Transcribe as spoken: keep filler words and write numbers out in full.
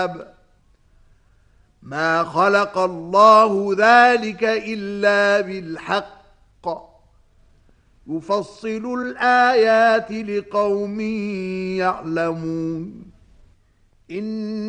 الكتاب ما خلق الله ذلك إلا بالحق يفصل الآيات لقوم يعلمون. إن